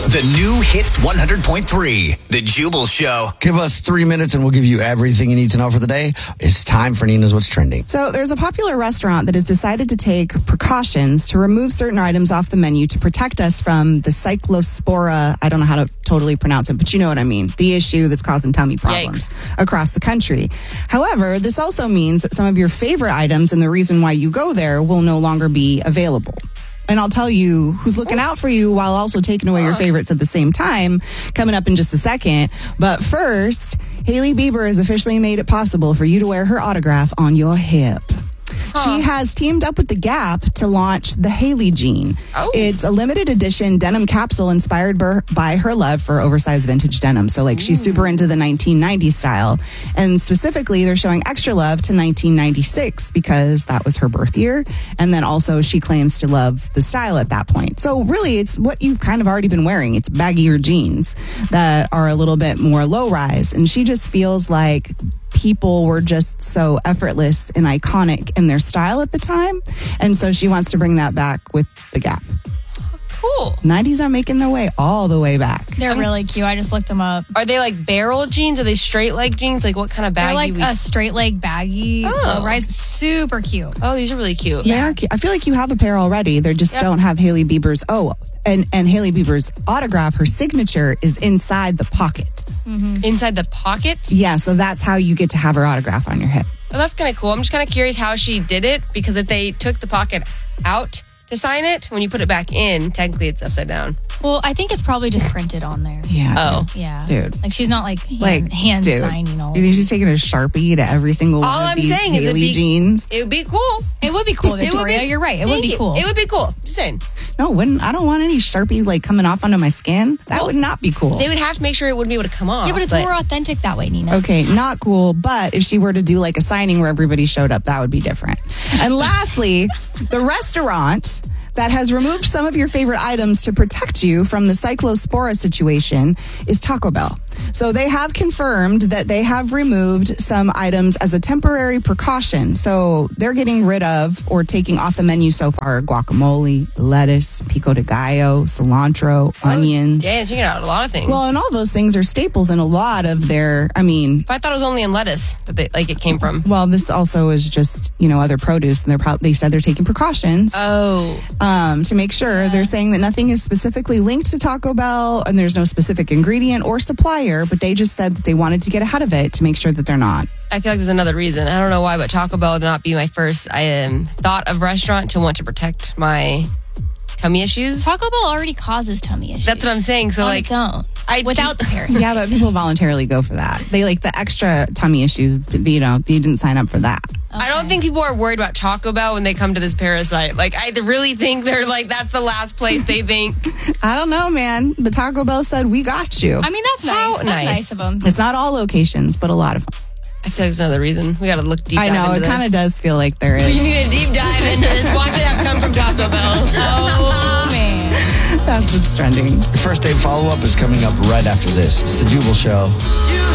The new Hits 100.3, The Jubal Show. Give us 3 minutes and we'll give you everything you need to know for the day. It's time for Nina's What's Trending. So there's a popular restaurant that has decided to take precautions to remove certain items off the menu to protect us from the cyclospora. I don't know how to totally pronounce it, but you know what I mean. The issue that's causing tummy problems across the country. However, this also means that some of your favorite items and the reason why you go there will no longer be available. And I'll tell you who's looking out for you while also taking away your favorites at the same time, coming up in just a second. But first, Hailey Bieber has officially made it possible for you to wear her autograph on your hip. She has teamed up with The Gap to launch the Hailey Jean. It's a limited edition denim capsule inspired by her love for oversized vintage denim. So, she's super into the 1990s style. And specifically, they're showing extra love to 1996 because that was her birth year. And then also, she claims to love the style at that point. So, really, it's what you've kind of already been wearing. It's baggier jeans that are a little bit more low-rise. And she just feels like people were just so effortless and iconic in their style at the time. And so she wants to bring that back with The Gap. Cool. 90s are making their way all the way back. They're really cute. I just looked them up. Are they like barrel jeans? Are they straight leg jeans? Like what kind of baggy? They're like a straight leg baggy. Oh. Rise. Super cute. Oh, these are really cute. They are cute. I feel like you have a pair already. They just don't have Hailey Bieber's. And Hailey Bieber's autograph, her signature is inside the pocket. Mm-hmm. Inside the pocket? Yeah, so that's how you get to have her autograph on your hip. Oh, that's kind of cool. I'm just kind of curious how she did it, because if they took the pocket out to sign it, when you put it back in, technically it's upside down. Well, I think it's probably just printed on there. Yeah. Oh. Yeah. Dude. Like she's not hand signing all. She's taking a Sharpie to every single one of these Hailey jeans. It would be cool. It would be cool, Victoria. You're right. It would be cool. It would be cool. Just saying. No, I don't want any Sharpie coming off onto my skin. That would not be cool. They would have to make sure it wouldn't be able to come off. Yeah, but it's more authentic that way, Nina. Okay, not cool. But if she were to do a signing where everybody showed up, that would be different. And lastly, the restaurant that has removed some of your favorite items to protect you from the cyclospora situation is Taco Bell. So they have confirmed that they have removed some items as a temporary precaution. So they're getting rid of or taking off the menu so far guacamole, lettuce, pico de gallo, cilantro, onions. Yeah, taking out a lot of things. Well, and all those things are staples in a lot of their, But I thought it was only in lettuce that it came from. Well, this also is just, other produce, and they said they're taking precautions. To make sure. They're saying that nothing is specifically linked to Taco Bell and there's no specific ingredient or supplier, but they just said that they wanted to get ahead of it to make sure that they're not. I feel like there's another reason. I don't know why, but Taco Bell would not be my first thought of restaurant to want to protect my tummy issues. Taco Bell already causes tummy issues. That's what I'm saying. So its own. Without the parasite. Yeah, but people voluntarily go for that. They like the extra tummy issues. They didn't sign up for that. Okay. I don't think people are worried about Taco Bell when they come to this parasite. I really think they're that's the last place they think. I don't know, man. But Taco Bell said, we got you. I mean, that's nice. That's nice of them. It's not all locations, but a lot of them. I feel like there's another reason. We got to look deep. I know, it kind of does feel like there is. You need a deep dive into this. Watch it have come from Taco Bell. Oh, man. That's what's trending. Your first date follow-up is coming up right after this. It's The Jubal Show.